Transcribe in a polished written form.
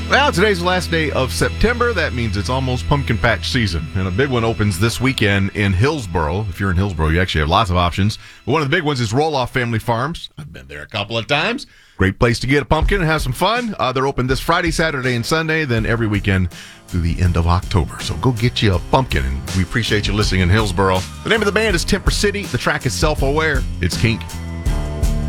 Well, today's the last day of September. That means it's almost pumpkin patch season. And a big one opens this weekend in Hillsboro. If you're in Hillsboro, you actually have lots of options. But one of the big ones is Roloff Family Farms. I've been there a couple of times. Great place to get a pumpkin and have some fun. They're open this Friday, Saturday, and Sunday, then every weekend through the end of October. So go get you a pumpkin, and we appreciate you listening in Hillsboro. The name of the band is Temper City. The track is Self-Aware. It's Kink.